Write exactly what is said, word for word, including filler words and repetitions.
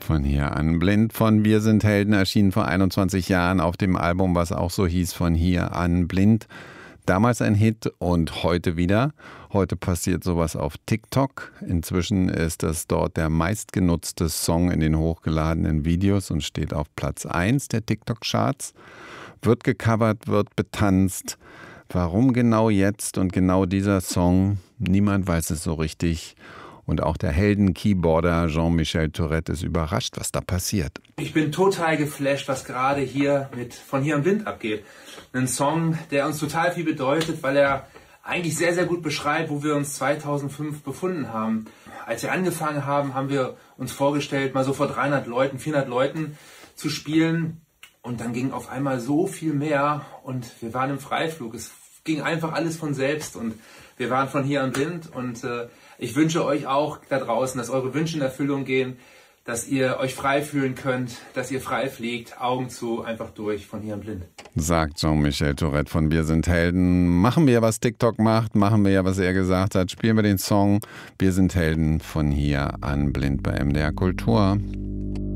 Von hier an blind von Wir sind Helden erschienen vor einundzwanzig Jahren auf dem Album, was auch so hieß, Von hier an blind. Damals ein Hit und heute wieder. Heute passiert sowas auf TikTok. Inzwischen ist das dort der meistgenutzte Song in den hochgeladenen Videos und steht auf Platz eins der TikTok-Charts. Wird gecovert, wird betanzt. Warum genau jetzt und genau dieser Song? Niemand weiß es so richtig. Und auch der Helden-Keyboarder Jean-Michel Tourette ist überrascht, was da passiert. Ich bin total geflasht, was gerade hier mit Von hier an blind abgeht. Ein Song, der uns total viel bedeutet, weil er eigentlich sehr, sehr gut beschreibt, wo wir uns zweitausendfünf befunden haben. Als wir angefangen haben, haben wir uns vorgestellt, mal so vor dreihundert Leuten, vierhundert Leuten zu spielen. Und dann ging auf einmal so viel mehr und wir waren im Freiflug. Es ging einfach alles von selbst und wir waren von hier an blind und äh, ich wünsche euch auch da draußen, dass eure Wünsche in Erfüllung gehen, dass ihr euch frei fühlen könnt, dass ihr frei fliegt, Augen zu, einfach durch, von hier an blind. Sagt Jean-Michel Tourette von Wir sind Helden. Machen wir, was TikTok macht, machen wir ja, was er gesagt hat. Spielen wir den Song Wir sind Helden von hier an blind bei M D R Kultur.